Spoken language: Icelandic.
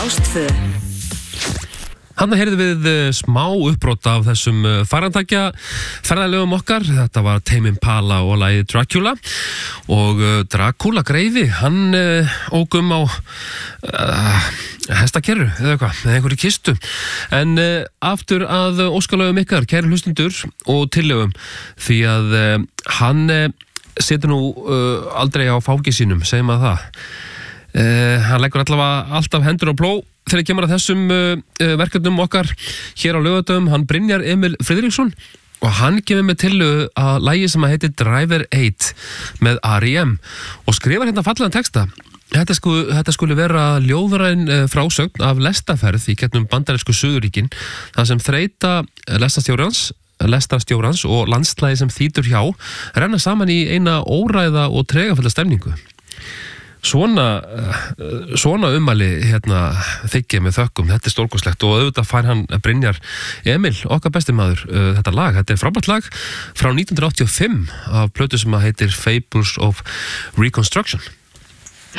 Ástfö. Þarna heyrðum við smá uppbrot af þessum farandakja ferðalögum okkar. Þetta var Tame Impala og lagið Dracula og Dracula greifi, hann ók á hestakerru eða eitthvað, eða einhverju kistu. En aftur að óskalögum ykkar, kæru hlustundur og tillögum, því að hann setur nú aldrei á fáki sínum, segjum að það. Hann leggur allavega alltaf hendur á plóg þegar kemur að þessum verkefnum okkar hér á Laugardögum. Hann Brynjar Emil Friðriksson og hann kemur með tillögu að lagi sem að heitir Driver 8 með R.E.M. og skrifar hérna fallegan texta. Þetta skuli vera ljóðræn frásögn af lestaferð í gegnum bandarísku Suðurríkin, þar sem þreyta lestarstjórans og landslægi sem þýtur hjá renna saman í eina óræða og tregafulla stemningu. Svona ummæli þykja með þökkum, þetta stórkostlegt og auðvitað fær hann Brynjar Emil, okkar besti maður, þetta lag. Þetta frábært lag frá 1985 af plötu sem heitir Fables of Reconstruction.